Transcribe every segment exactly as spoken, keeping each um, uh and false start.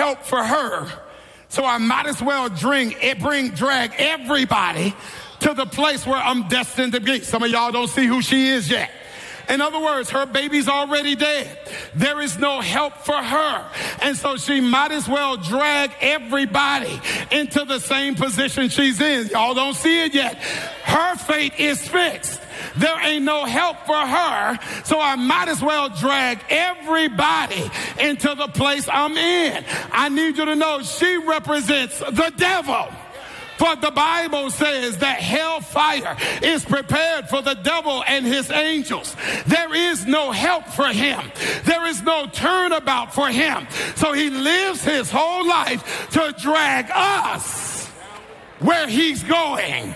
help for her, so I might as well bring, bring drag everybody to the place where I'm destined to be. Some of y'all don't see who she is yet. In other words, her baby's already dead. There is no help for her. And so she might as well drag everybody into the same position she's in. Y'all don't see it yet. Her fate is fixed. There ain't no help for her, so I might as well drag everybody into the place I'm in. I need you to know she represents the devil. For the Bible says that hellfire is prepared for the devil and his angels. There is no help for him. There is no turnabout for him. So he lives his whole life to drag us where he's going.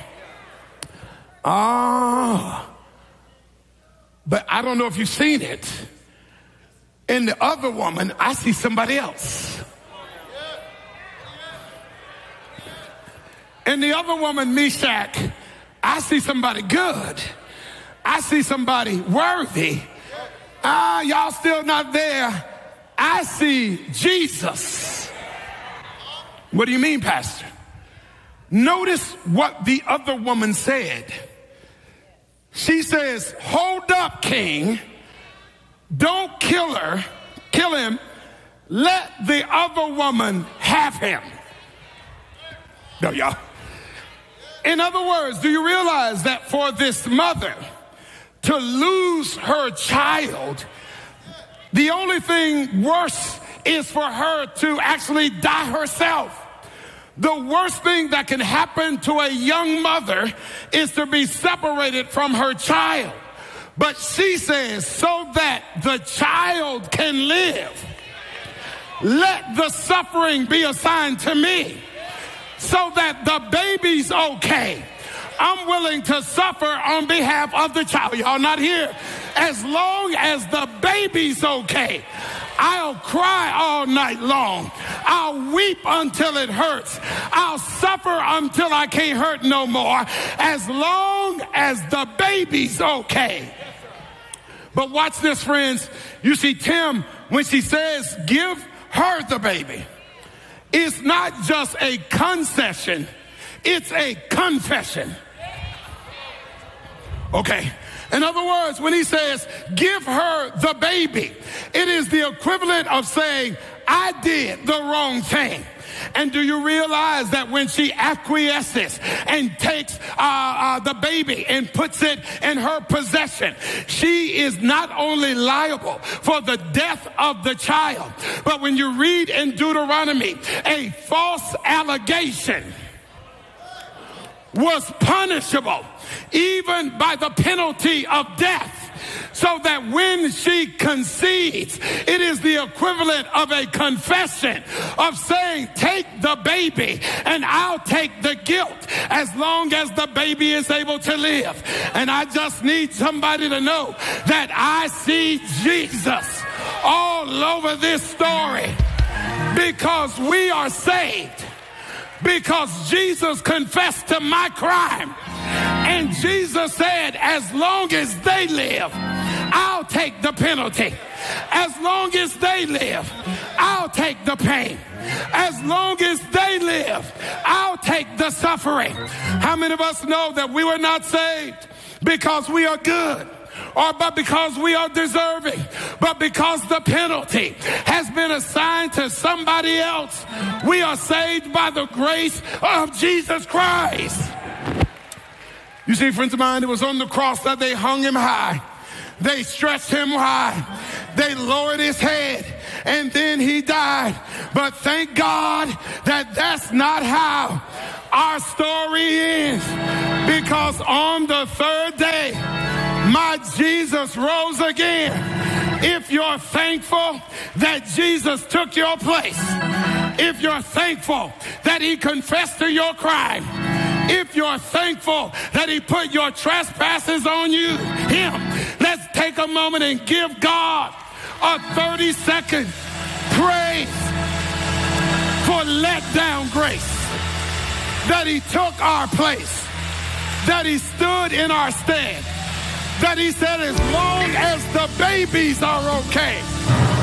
Ah, but I don't know if you've seen it. In the other woman, I see somebody else. In the other woman, Meshach, I see somebody good. I see somebody worthy. Ah, y'all still not there. I see Jesus. What do you mean, Pastor? Notice what the other woman said. She says, hold up, king. Don't kill her, kill him. Let the other woman have him. No, y'all. In other words, do you realize that for this mother to lose her child, the only thing worse is for her to actually die herself? The worst thing that can happen to a young mother is to be separated from her child. But she says, so that the child can live, let the suffering be assigned to me. So that the baby's okay. I'm willing to suffer on behalf of the child. Y'all not here. As long as the baby's okay, I'll cry all night long. I'll weep until it hurts. I'll suffer until I can't hurt no more. As long as the baby's okay. But watch this, friends. You see, Tim, when she says, give her the baby, it's not just a concession, it's a confession. Okay. In other words, when he says, give her the baby, it is the equivalent of saying, I did the wrong thing. And do you realize that when she acquiesces and takes uh, uh, the baby and puts it in her possession, she is not only liable for the death of the child, but when you read in Deuteronomy, a false allegation was punishable even by the penalty of death. So that when she concedes, it is the equivalent of a confession of saying, take the baby and I'll take the guilt as long as the baby is able to live. And I just need somebody to know that I see Jesus all over this story because we are saved. Because Jesus confessed to my crime. And Jesus said, as long as they live, I'll take the penalty. As long as they live, I'll take the pain. As long as they live, I'll take the suffering. How many of us know that we were not saved because we are good, or but because we are deserving, but because the penalty has been assigned to somebody else? We are saved by the grace of Jesus Christ. You see, friends of mine, it was on the cross that they hung him high. They stretched him wide. They lowered his head, and then he died. But thank God that that's not how our story ends. Because on the third day, my Jesus rose again. If you're thankful that Jesus took your place, if you're thankful that he confessed to your crime, if you're thankful that he put your trespasses on you, him, let's take a moment and give God a thirty second praise for let down grace. That he took our place, that he stood in our stead, that he said as long as the babies are okay,